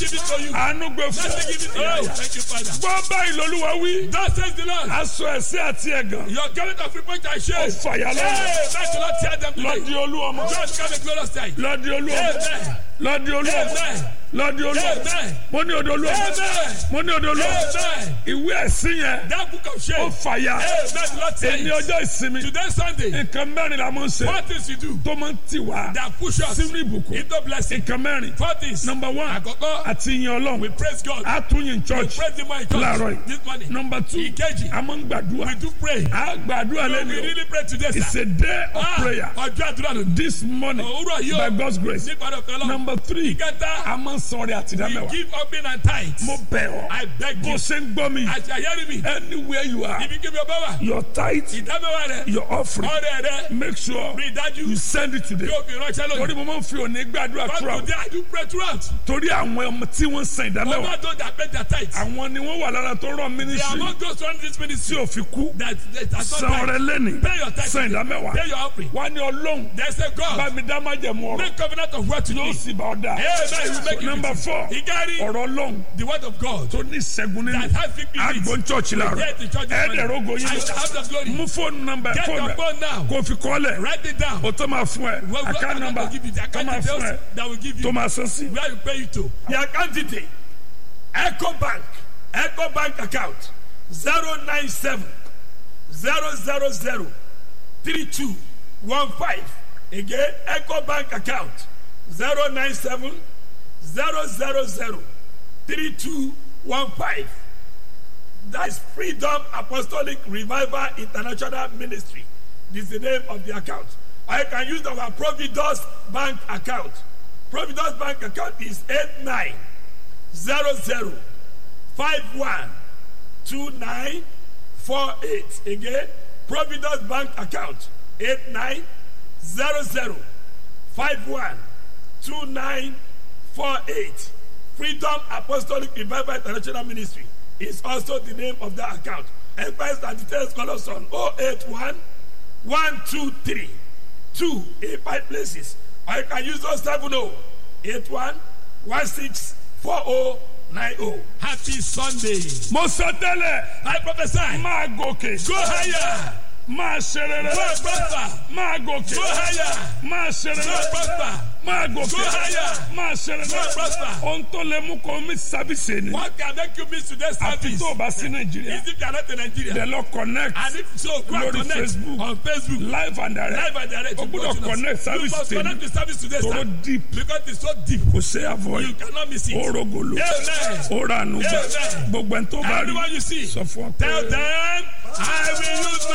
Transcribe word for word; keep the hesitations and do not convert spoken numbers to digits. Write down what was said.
give it to you. àánú gbé fún Let me give it to you. Oh, thank you, Father. gbọ́ báyìí lolúwa wí. Thus says the Lord. aṣọ ẹ̀sìn àti ẹ̀gàn Your garment of reproach and shame. ó fàyà lọ́wọ́. Hey, let the Lord tear them lọ́dí today. olú ọmọ. God come a glorious time. lọ́dí olú ọmọ. Amen. lọ́dí olú ọmọ. Amen. lọ́dí olú ọmọ. Amen. mo ní odò olú ọmọ. Amen. mo ní odò olú ọmọ. Amen. ìwé ẹ̀sìn yẹn That book of ó shame. fàyà. Amen. The Lord èní says. ọjọ́ ìsinmi. Today Sunday. nǹkan mẹ́rin la mọ̀ ń ṣe. What things you do tó máa ń tì wá that push us sínú ìbùkún. into blessing. nǹkan mẹ́rin. Four things. number one Àkọ́kọ́. àti ìyìn ọlọ́run. We praise God. a tún yìn We church. praise Him in láàárọ̀ church yìí. this morning. number two Ìkejì. a máa ń gbàdúrà. We do pray. a gbàdúrà We lẹ́nu. really pray today, it's sir. a day of Ah, prayer. Ọjọ́ àdúrà lónìí. this morning Òwúrọ̀ yìí by o. God's grace. Nípa ọ̀dọ̀ Ọlọ́run. number three Ìkẹta. a máa ń sọ̀rọ̀ We àtìdámẹ́wàá. give offering and tithes. mo bẹ̀ ọ́ I beg bó you. ṣe ń gbọ́ mi As you are hearing me. anywhere you are Ibi kí mi ò bá wà. your tithe Ìdámẹ́wàá rẹ̀. your offering Ọrẹ rẹ̀. make sure Rí i dájú. you send it today. Yóò fi ránṣẹ́ torí lónìí. mo máa ń fi òní gbàdúrà But throughout today I do pray throughout. torí àwọn ọmọ tí wọ́n ń san ìdámẹ́wàá Over those that pay their tithes. àwọn ni wọ́n wà lára tó rán They are ministry among those running this tí ministry ò fi kú that that has san not ọrẹ tithe. lẹ́nìí Pay your tithes. san ìdámẹ́wàá Pay your offering. wá ní ọlọ́run There's a bá God. mi dá májẹ̀mú ọ̀rọ̀ Make covenant of what to yóò do. sì bá ọ dá. Amen. He will make you number four He carry ọ̀rọ̀ ọlọ́run the word of God tó ní ìṣẹ́gun nínú that has victory in it. àgbọn church láàrọ̀ Get the church this morning. ẹ̀ẹ́dẹ̀rógó yín I shall have the glory. mú fóònù nọ́mbà Get fóònù your ẹ̀ phone now. kó fi kọ́lẹ̀ Write it down. o tó máa fún ẹ Well, well, account I'm number going to give you the tó account máa fún ẹ details that will give tó you máa san sí. where you pay it to. The account detail. Echo Bank. Echo Bank account. zero nine seven zero zero zero three two one five. Again, Echo Bank account. zero nine seven zero zero zero three two one five. That's Freedom Apostolic Revival International Ministry. This is the name of the account. I can use our Providence Bank account. Providence Bank account is eight nine zero zero five one two nine four eight. Again, Providence Bank account eight nine zero zero five one two nine four eight. Freedom Apostolic Revival International Ministry is also the name of that account. Enquiries and details call us on oh eight one one two three two eight five places. Or you can use those seven oh eight one one six four oh nine oh. Happy Sunday. mo sọ tẹ́lẹ̀ I prophesy. máa gòkè Go higher. máa ṣe rere Go prosper. máa gòkè Go higher. máa ṣe Go rere prosper. máa gòkè Go higher. máa ṣe Go rere prosper. ohun tó lè mú kó mi sábìsì ni What can make you miss today's àfi service? tó o bá sí nàìjíríà Is if you are not in Nigeria. the Lord connect And if so, go and lórí connect Facebook on Facebook. live and direct Live and direct. o You gbọ́dọ̀ go to us. connect You service must tèmi connect the service today, tóró sir. deep Because it's so deep. kò ṣe avoid You cannot miss it. ó rògòlò Amen. ó rànú gbà Amen. gbogbo ẹni tó bá rí Everyone you see, sọ fún ọ pé. tell them, I will use my